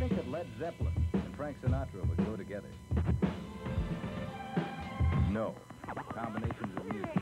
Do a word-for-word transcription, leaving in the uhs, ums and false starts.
think that Led Zeppelin and Frank Sinatra would go together? No. Combinations of music.